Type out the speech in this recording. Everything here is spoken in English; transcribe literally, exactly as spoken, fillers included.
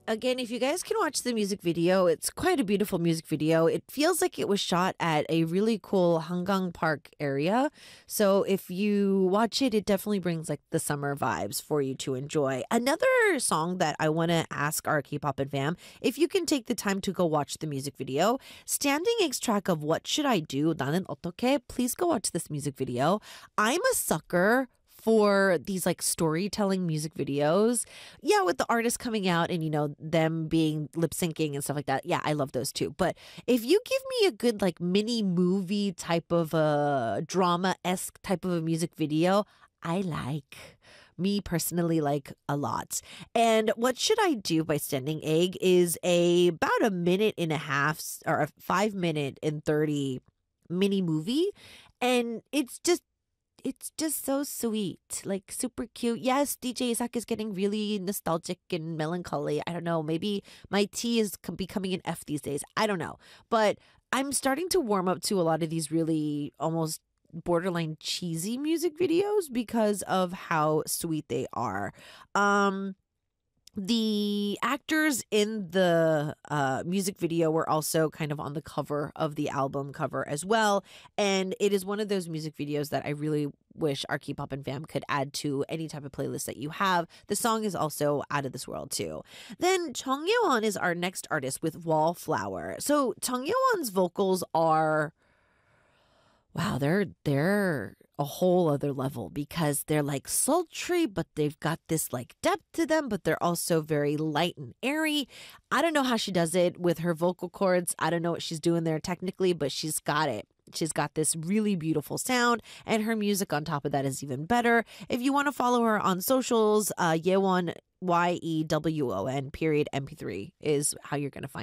Again, if you guys can watch the music video, it's quite a beautiful music video. It feels like it was shot at a really cool Hangang Park area. So if you watch it, it definitely brings like the summer vibes for you to enjoy. Another song that I want to ask our K-pop and fam, if you can take the time to go watch the music video, Standing Egg's track of What Should I Do? 나는 어떻게? Please go watch this music video. I'm a sucker for these like storytelling music videos. Yeah, with the artists coming out and, you know, them being lip syncing and stuff like that. Yeah, I love those too. But if you give me a good like mini movie type of a drama-esque type of a music video, I like. Me personally like a lot. And What Should I Do by Standing Egg is a about a minute and a half or a five minute and thirty mini movie. And it's just it's just so sweet, like super cute. Yes, D J Isak is getting really nostalgic and melancholy. I don't know. Maybe my T is com- becoming an F these days. I don't know. But I'm starting to warm up to a lot of these really almost borderline cheesy music videos because of how sweet they are. Um, the actors in the uh, music video were also kind of on the cover of the album cover as well. And it is one of those music videos that I really wish our K-pop and fam could add to any type of playlist that you have. The song is also out of this world too. Then Chung Yewon is our next artist with Wallflower. So Chung Yewon's vocals are... wow, they're they're a whole other level because they're like sultry, but they've got this like depth to them, but they're also very light and airy. I don't know how she does it with her vocal cords. I don't know what she's doing there technically, but she's got it. She's got this really beautiful sound, and her music on top of that is even better. If you want to follow her on socials, uh, Yewon, Y E W O N period M P three is how you're going to find